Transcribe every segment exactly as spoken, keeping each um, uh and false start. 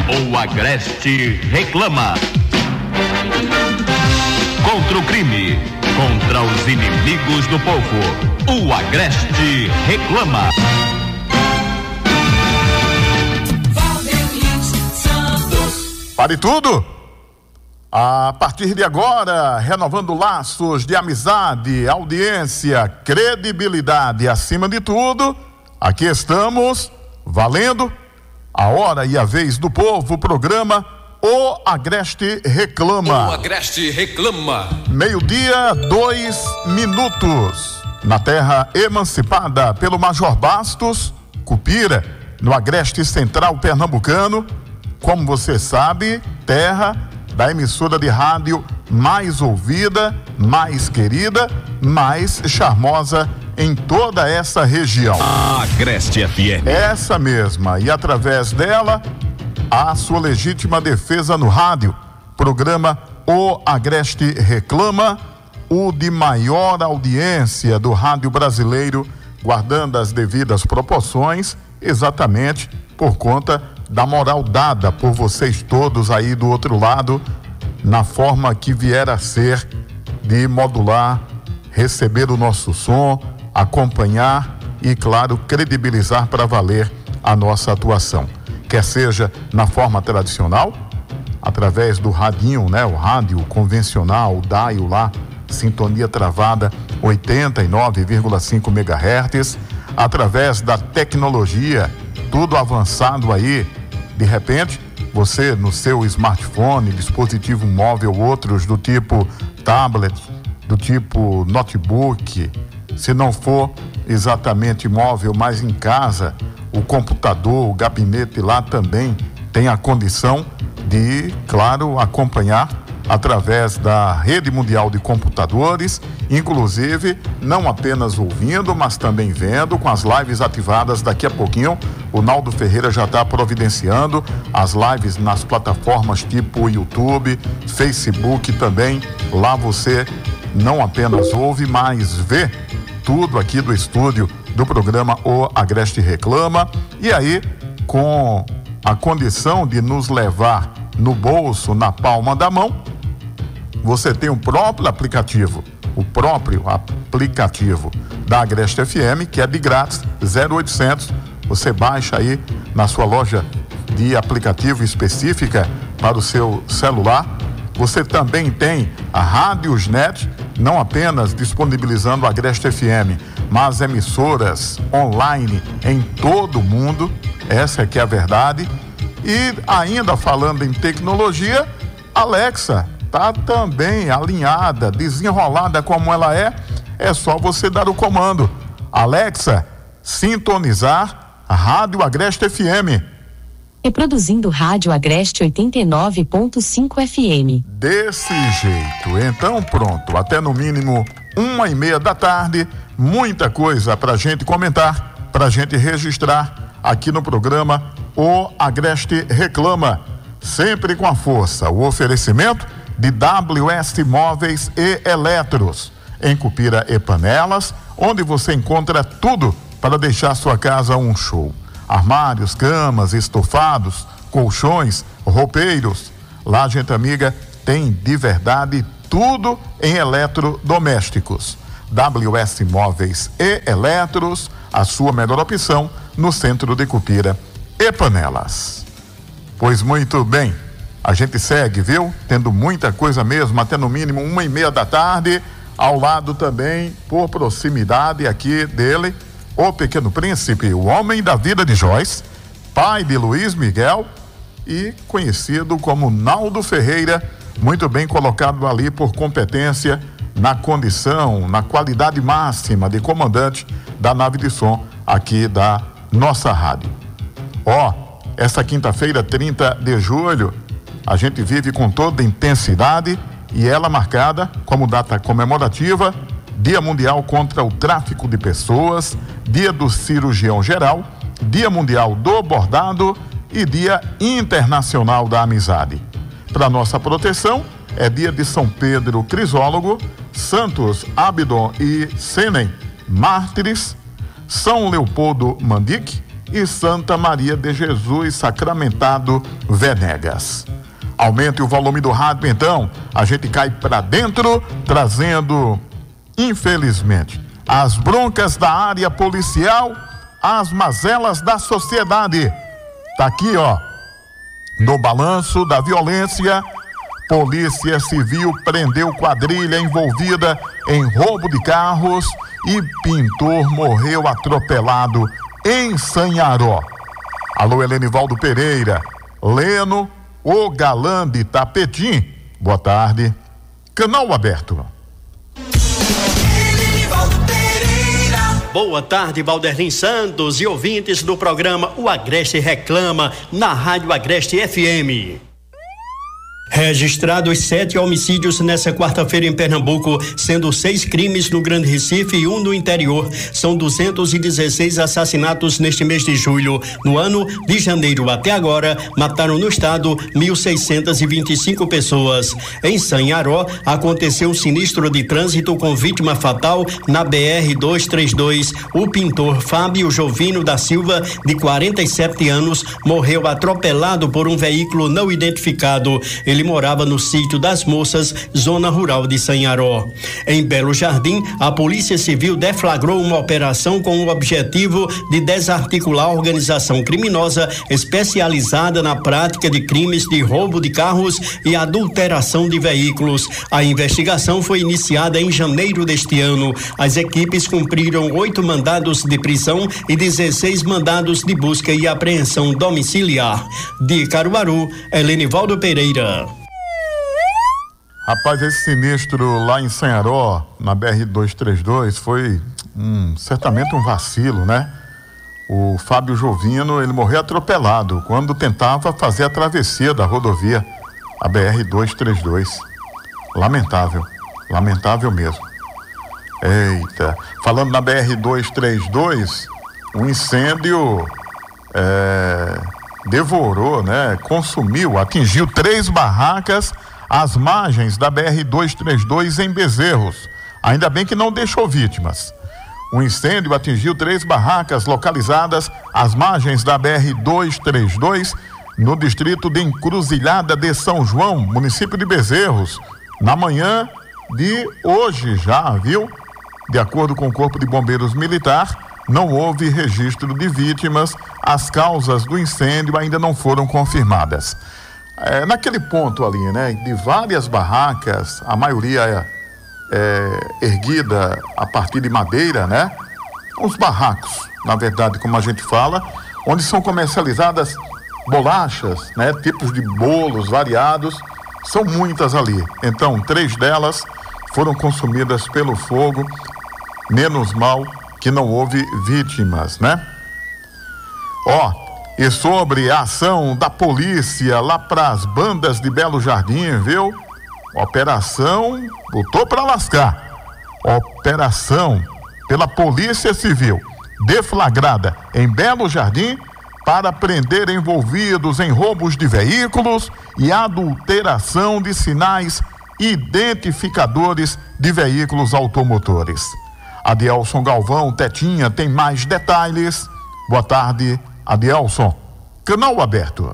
O Agreste reclama. Contra o crime, contra os inimigos do povo, o Agreste reclama. Pare tudo! A partir de agora, renovando laços de amizade, audiência, credibilidade, acima de tudo, aqui estamos, valendo, a hora e a vez do povo, o programa O Agreste Reclama. O Agreste Reclama. Meio-dia, dois minutos. Na terra emancipada pelo Major Bastos, Cupira, no Agreste Central Pernambucano, como você sabe, terra da emissora de rádio mais ouvida, mais querida, mais charmosa em toda essa região. Agreste F M. Essa mesma, e através dela, a sua legítima defesa no rádio, programa O Agreste Reclama, o de maior audiência do rádio brasileiro, guardando as devidas proporções, exatamente por conta da moral dada por vocês todos aí do outro lado, na forma que vier a ser de modular, receber o nosso som, acompanhar e, claro, credibilizar para valer a nossa atuação. Quer seja na forma tradicional, através do radinho, né? O rádio convencional, o dial lá, sintonia travada, oitenta e nove vírgula cinco megahertz, através da tecnologia, tudo avançado aí. De repente, você no seu smartphone, dispositivo móvel, outros do tipo tablet, do tipo notebook, se não for exatamente móvel, mas em casa, o computador, o gabinete lá também tem a condição de, claro, acompanhar através da rede mundial de computadores, inclusive não apenas ouvindo, mas também vendo, com as lives ativadas. Daqui a pouquinho o Naldo Ferreira já está providenciando as lives nas plataformas tipo YouTube, Facebook também. Lá você não apenas ouve, mas vê tudo aqui do estúdio do programa O Agreste Reclama, e aí com a condição de nos levar no bolso, na palma da mão, você tem o próprio aplicativo, o próprio aplicativo da Agreste F M, que é de grátis, zero oitocentos, você baixa aí na sua loja de aplicativo específica para o seu celular. Você também tem a Rádiosnet, não apenas disponibilizando a Agreste F M, mas emissoras online em todo o mundo, essa é que é a verdade. E ainda falando em tecnologia, Alexa está também alinhada, desenrolada como ela é, é só você dar o comando. Alexa, sintonizar a Rádio Agreste F M. Reproduzindo Rádio Agreste oitenta e nove ponto cinco F M. Desse jeito, então pronto, até no mínimo uma e meia da tarde, muita coisa pra gente comentar, pra gente registrar aqui no programa O Agreste Reclama, sempre com a força, o oferecimento de W S Móveis e Eletros, em Cupira e Panelas, onde você encontra tudo para deixar sua casa um show. Armários, camas, estofados, colchões, roupeiros. Lá, gente amiga, tem de verdade tudo em eletrodomésticos. W S Móveis e Eletros, a sua melhor opção no centro de Cupira e Panelas. Pois muito bem, a gente segue, viu? Tendo muita coisa mesmo, até no mínimo uma e meia da tarde, ao lado também, por proximidade aqui dele, o Pequeno Príncipe, o homem da vida de Joyce, pai de Luiz Miguel e conhecido como Naldo Ferreira, muito bem colocado ali por competência, na condição, na qualidade máxima de comandante da nave de som aqui da nossa rádio. Ó, oh, essa quinta-feira, trinta de julho, a gente vive com toda intensidade e ela marcada como data comemorativa, Dia Mundial contra o Tráfico de Pessoas, Dia do Cirurgião Geral, Dia Mundial do Bordado e Dia Internacional da Amizade. Para nossa proteção, é dia de São Pedro Crisólogo, Santos Abdon e Senen, mártires, São Leopoldo Mandique, e Santa Maria de Jesus Sacramentado, Venegas. Aumente o volume do rádio, então, a gente cai para dentro, trazendo, infelizmente, as broncas da área policial, as mazelas da sociedade. Tá aqui, ó, no balanço da violência, Polícia Civil prendeu quadrilha envolvida em roubo de carros e pintor morreu atropelado em Sanharó. Alô, Helenivaldo Pereira, Leno, o galã de Tapetim. Boa tarde. Canal aberto. Boa tarde, Valderlin Santos e ouvintes do programa O Agreste Reclama, na Rádio Agreste F M. Registrados sete homicídios nessa quarta-feira em Pernambuco, sendo seis crimes no Grande Recife e um no interior. São duzentos e dezesseis assassinatos neste mês de julho. No ano de janeiro até agora, mataram no estado mil seiscentos e vinte e cinco pessoas. Em Sanharó, aconteceu um sinistro de trânsito com vítima fatal na B R duzentos e trinta e dois. O pintor Fábio Jovino da Silva, de quarenta e sete anos, morreu atropelado por um veículo não identificado. Ele Ele morava no sítio das Moças, zona rural de Sanharó. Em Belo Jardim, a Polícia Civil deflagrou uma operação com o objetivo de desarticular a organização criminosa especializada na prática de crimes de roubo de carros e adulteração de veículos. A investigação foi iniciada em janeiro deste ano. As equipes cumpriram oito mandados de prisão e dezesseis mandados de busca e apreensão domiciliar. De Caruaru, Helenivaldo Pereira. Rapaz, esse sinistro lá em Sanharó, na B R duzentos e trinta e dois, foi hum, certamente um vacilo, né? O Fábio Jovino, ele morreu atropelado quando tentava fazer a travessia da rodovia, a B R duzentos e trinta e dois. Lamentável, lamentável mesmo. Eita, falando na B R duzentos e trinta e dois, um incêndio é, devorou, né? Consumiu, atingiu três barracas às margens da B R duzentos e trinta e dois em Bezerros. Ainda bem que não deixou vítimas. O incêndio atingiu três barracas localizadas às margens da B R duzentos e trinta e dois, no distrito de Encruzilhada de São João, município de Bezerros, na manhã de hoje já, viu? De acordo com o Corpo de Bombeiros Militar, não houve registro de vítimas. As causas do incêndio ainda não foram confirmadas. É, naquele ponto ali, né, de várias barracas, a maioria é, é erguida a partir de madeira, né? Uns barracos, na verdade, como a gente fala, onde são comercializadas bolachas, né? Tipos de bolos variados, são muitas ali. Então, três delas foram consumidas pelo fogo, menos mal que não houve vítimas, né? Ó, e sobre a ação da polícia lá para as bandas de Belo Jardim, viu? Operação botou para lascar. Operação pela Polícia Civil, deflagrada em Belo Jardim para prender envolvidos em roubos de veículos e adulteração de sinais identificadores de veículos automotores. Adielson Galvão, Tetinha, tem mais detalhes. Boa tarde, Adielson. Canal aberto.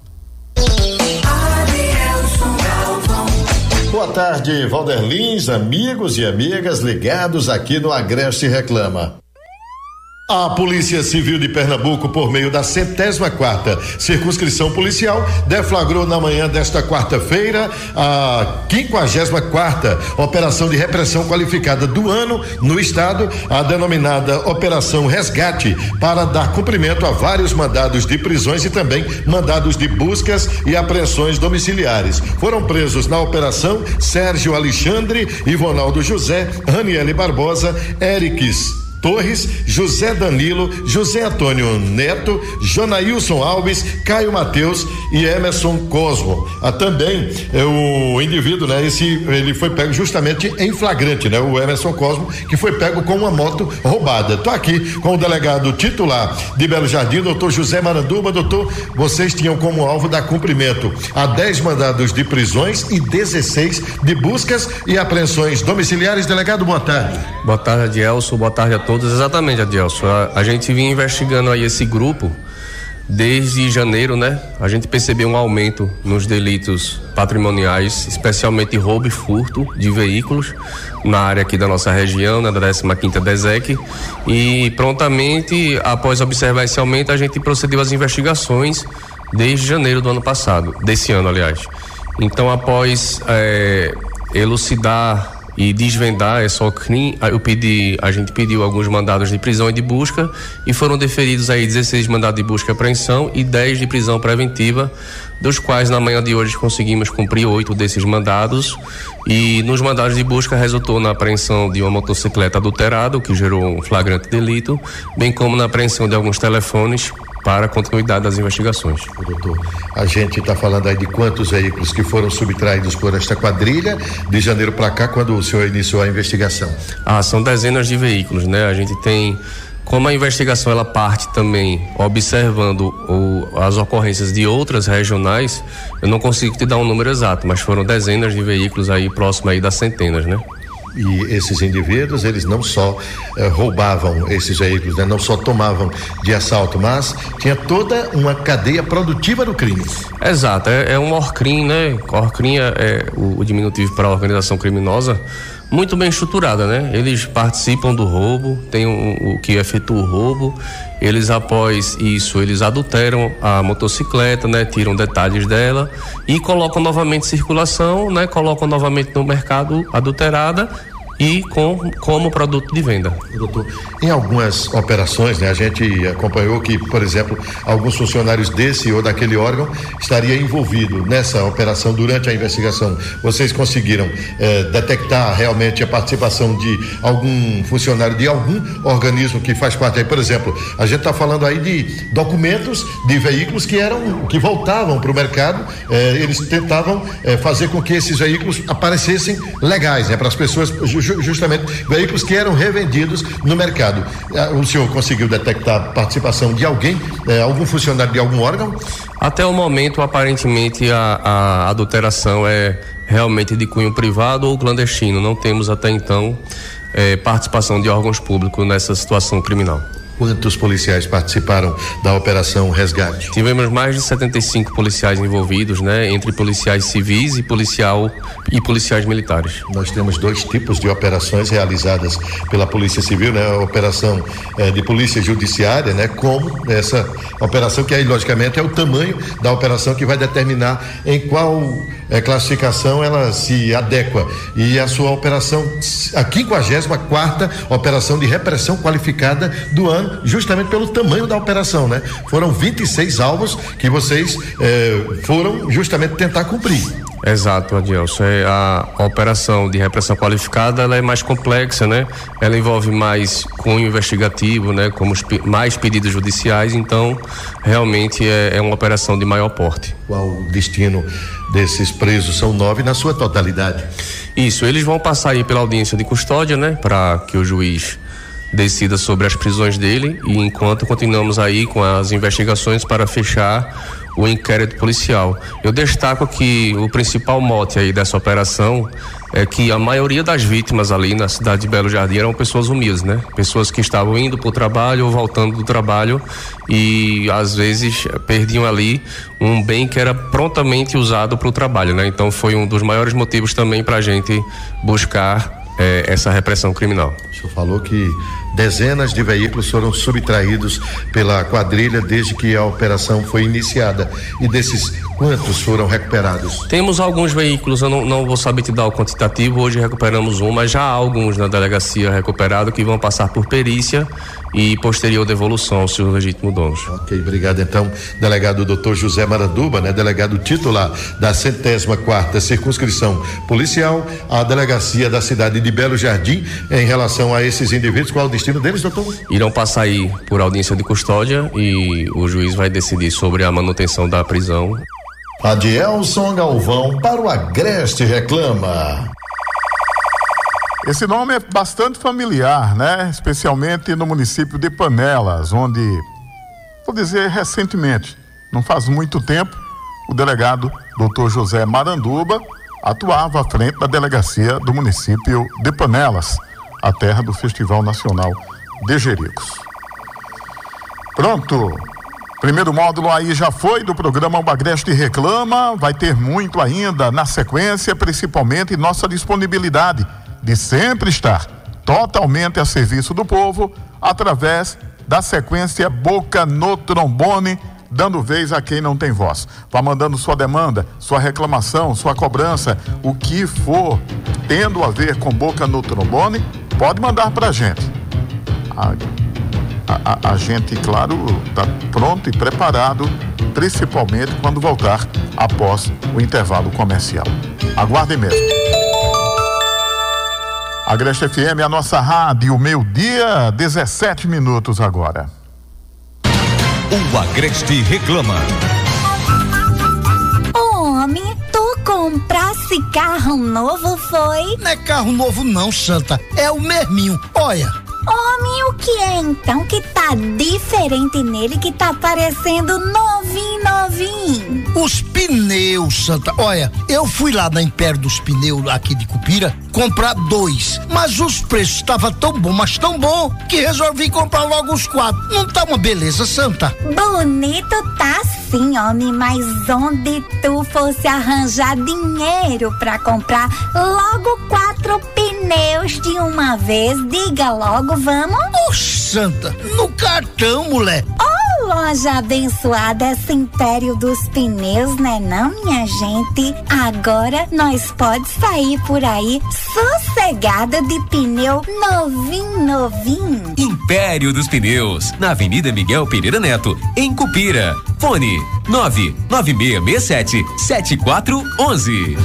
Boa tarde, Valderlins, amigos e amigas ligados aqui no Agreste Reclama. A Polícia Civil de Pernambuco, por meio da centésima quarta Circunscrição Policial, deflagrou na manhã desta quarta-feira a quinquagésima quarta Operação de Repressão Qualificada do ano no estado, a denominada Operação Resgate, para dar cumprimento a vários mandados de prisões e também mandados de buscas e apreensões domiciliares. Foram presos na operação Sérgio Alexandre, Ivonaldo José, Raniele Barbosa, Eriques Torres, José Danilo, José Antônio Neto, Jonailson Alves, Caio Mateus e Emerson Cosmo. Ah, também é, o indivíduo, né? Esse, ele foi pego justamente em flagrante, né? O Emerson Cosmo, que foi pego com uma moto roubada. Tô aqui com o delegado titular de Belo Jardim, doutor José Maranduba. Doutor, vocês tinham como alvo dar cumprimento a dez mandados de prisões e dezesseis de buscas e apreensões domiciliares. Delegado, boa tarde. Boa tarde, Adielson. Boa tarde a todos todos. Exatamente, Adilson. A, a gente vinha investigando aí esse grupo desde janeiro, né? A gente percebeu um aumento nos delitos patrimoniais, especialmente roubo e furto de veículos na área aqui da nossa região, né, da décima quinta DESEC, e prontamente, após observar esse aumento, a gente procedeu às investigações desde janeiro do ano passado, desse ano, aliás. Então, após é, elucidar e desvendar essa crime, eu pedi, a gente pediu alguns mandados de prisão e de busca e foram deferidos aí dezesseis mandados de busca e apreensão e dez de prisão preventiva, dos quais na manhã de hoje conseguimos cumprir oito desses mandados, e nos mandados de busca resultou na apreensão de uma motocicleta adulterada, o que gerou um flagrante delito, bem como na apreensão de alguns telefones para a continuidade das investigações. Doutor, a gente está falando aí de quantos veículos que foram subtraídos por esta quadrilha de janeiro para cá, quando o senhor iniciou a investigação? Ah, são dezenas de veículos, né? A gente tem, como a investigação ela parte também observando o, as ocorrências de outras regionais, eu não consigo te dar um número exato, mas foram dezenas de veículos aí próximo aí das centenas, né? E esses indivíduos, eles não só eh, roubavam esses veículos, né? Não só tomavam de assalto, mas tinha toda uma cadeia produtiva do crime. Exato, é, é um ORCRIM, né? ORCRIM é, é o, o diminutivo para a organização criminosa, muito bem estruturada, né? Eles participam do roubo, tem um, o que efetua o roubo, eles após isso, eles adulteram a motocicleta, né? Tiram detalhes dela e colocam novamente em circulação, né? Colocam novamente no mercado adulterada e com, como produto de venda. Doutor, em algumas operações, né, a gente acompanhou que, por exemplo, alguns funcionários desse ou daquele órgão estaria envolvido nessa operação durante a investigação. Vocês conseguiram eh, detectar realmente a participação de algum funcionário de algum organismo que faz parte aí? Por exemplo, a gente está falando aí de documentos de veículos que eram, que voltavam para o mercado, eh, eles tentavam eh, fazer com que esses veículos aparecessem legais, né, para as pessoas, justamente veículos que eram revendidos no mercado. O senhor conseguiu detectar a participação de alguém, eh, algum funcionário de algum órgão? Até o momento, aparentemente, a, a adulteração é realmente de cunho privado ou clandestino. Não temos até então eh, participação de órgãos públicos nessa situação criminal. Quantos policiais participaram da Operação Resgate? Tivemos mais de setenta e cinco policiais envolvidos, né? Entre policiais civis e policial e policiais militares. Nós temos dois tipos de operações realizadas pela Polícia Civil, né? A operação eh, de polícia judiciária, né? Como essa operação que aí, logicamente, é o tamanho da operação que vai determinar em qual eh, classificação ela se adequa. E a sua operação, a quinquagésima quarta operação de repressão qualificada do ano, justamente pelo tamanho da operação, né? Foram vinte e seis alvos que vocês eh, foram justamente tentar cumprir. Exato, Adilson. É, a, a operação de repressão qualificada, ela é mais complexa, né? Ela envolve mais cunho investigativo, né? Como os, mais pedidos judiciais, então realmente é, é uma operação de maior porte. Qual o destino desses presos? São nove na sua totalidade. Isso, eles vão passar aí pela audiência de custódia, né? Para que o juiz decida sobre as prisões dele, e enquanto continuamos aí com as investigações para fechar o inquérito policial. Eu destaco que o principal mote aí dessa operação é que a maioria das vítimas ali na cidade de Belo Jardim eram pessoas humildes, né? Pessoas que estavam indo para o trabalho ou voltando do trabalho e às vezes perdiam ali um bem que era prontamente usado para o trabalho, né? Então foi um dos maiores motivos também para a gente buscar É, essa repressão criminal. O senhor falou que dezenas de veículos foram subtraídos pela quadrilha desde que a operação foi iniciada. E desses, quantos foram recuperados? Temos alguns veículos, eu não, não vou saber te dar o quantitativo, hoje recuperamos um, mas já há alguns na delegacia recuperados que vão passar por perícia e posterior devolução aos seus legítimos donos. Ok, obrigado então, delegado doutor José Maranduba, né, delegado titular da centésima quarta circunscrição policial, a delegacia da cidade de Belo Jardim, em relação a esses indivíduos. Qual é o destino deles, doutor? Irão passar aí por audiência de custódia e o juiz vai decidir sobre a manutenção da prisão. Adielson Galvão para o Agreste Reclama. Esse nome é bastante familiar, né? Especialmente no município de Panelas, onde, vou dizer recentemente, não faz muito tempo, o delegado doutor José Maranduba atuava à frente da delegacia do município de Panelas, a terra do Festival Nacional de Jericos. Pronto. Primeiro módulo aí já foi do programa O Agreste Reclama. Vai ter muito ainda na sequência, principalmente nossa disponibilidade de sempre estar totalmente a serviço do povo através da sequência Boca no Trombone, dando vez a quem não tem voz. Vá mandando sua demanda, sua reclamação, sua cobrança, o que for tendo a ver com Boca no Trombone, pode mandar pra gente. A, a, a gente, claro, está pronto e preparado, principalmente quando voltar após o intervalo comercial. Aguardem mesmo. Agreste F M, a nossa rádio, meio-dia, dezessete minutos agora. O Agreste Reclama. Homem, tu comprasse carro novo, foi? Não é carro novo não, Santa, é o mesminho, olha. Homem, o que é então que tá diferente nele, que tá parecendo novinho, novinho? Os pneus, Santa, olha, eu fui lá na Império dos Pneus, aqui de Cupira, comprar dois, mas os preços estavam tão bom, mas tão bom, que resolvi comprar logo os quatro. Não tá uma beleza, Santa? Bonito tá sim, homem, mas onde tu fosse arranjar dinheiro pra comprar logo quatro pneus de uma vez, diga logo, vamos? Oxe, Santa, no cartão, mulher. Oh, loja abençoada, esse Império dos Pneus, né não, minha gente? Agora nós pode sair por aí sossegado de pneu novinho, novinho. Império dos Pneus, na Avenida Miguel Pereira Neto, em Cupira. Fone nove nove seis seis sete sete quatro um um.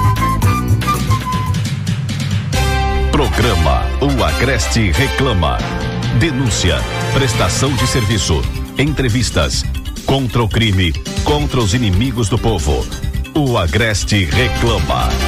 Programa O Agreste Reclama. Denúncia, prestação de serviço, entrevistas, contra o crime, contra os inimigos do povo. O Agreste Reclama.